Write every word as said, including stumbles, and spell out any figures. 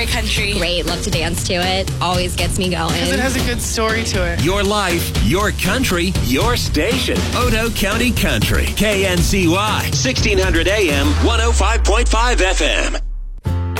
country. Great, love to dance to it. Always gets me going. Because it has a good story to it. Your life, your country, your station. Odo County Country. K N C Y. sixteen hundred A M, one oh five point five F M.